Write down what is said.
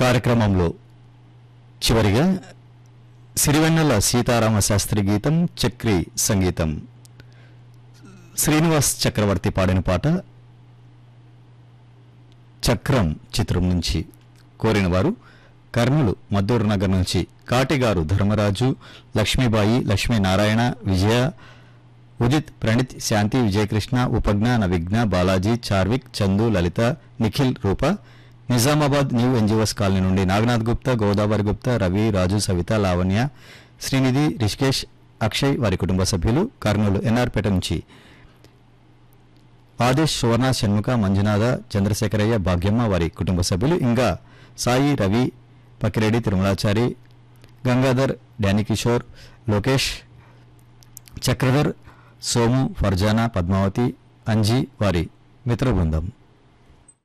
కార్యక్రమంలో చివరిగా సిరివెన్నెల సీతారామ శాస్త్రి గీతం, చక్రి సంగీతం, శ్రీనివాస్ చక్రవర్తి పాడిన పాట చక్రం చిత్రం నుంచి. కోరిన వారు కర్నూలు మద్దూరు నగర్ నుంచి కాటిగారు ధర్మరాజు, లక్ష్మీబాయి, లక్ష్మీనారాయణ, విజయ, ఉదిత్, ప్రణీత్, శాంతి, విజయకృష్ణ, ఉపజ్ఞ, నవిఘ్న, బాలాజీ, చార్విక్, చందు, లలిత, నిఖిల్, రూప. నిజామాబాద్ న్యూ ఎన్జిఓస్ కాలనీ నుండి నాగనాథ్ గుప్తా, గోదావరి గుప్తా, రవి, రాజు, సవిత, లావణ్య, శ్రీనిధి, రిషికేష్, అక్షయ్ వారి కుటుంబ సభ్యులు. కర్నూలు ఎన్ఆర్పేట నుంచి ఆదేశ్, సువర్ణ, షణ్ముఖ, మంజునాథ, చంద్రశేఖరయ్య, భాగ్యమ్మ వారి కుటుంబ సభ్యులు. ఇంకా సాయి, రవి, పకిరెడ్డి, తిరుమలాచారి, గంగాధర్, డానీ కిషోర్, లోకేష్, చక్రధర్, సోము, ఫర్జానా, పద్మావతి, అంజీ వారి మిత్ర బృందం.